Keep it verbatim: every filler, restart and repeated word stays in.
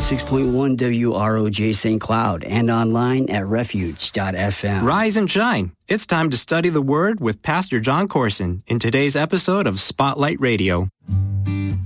six point one W R O J Saint Cloud and online at refuge dot f m. Rise and shine. It's time to study the Word with Pastor John Corson in today's episode of Spotlight Radio.